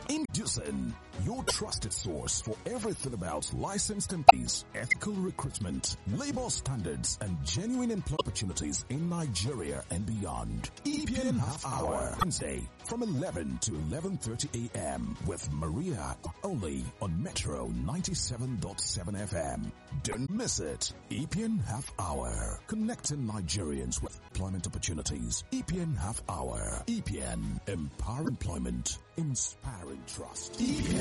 Inducing, your trusted source for everything about licensed MPs, ethical recruitment, labor standards, and genuine employment opportunities in Nigeria and beyond. EPN Half Hour, Wednesday from 11 to 11:30 a.m. with Maria, only on Metro 97.7 FM. Don't miss it. EPN Half Hour, connecting Nigerians with employment opportunities. EPN Half Hour. EPN, empower employment, inspiring trust. EPN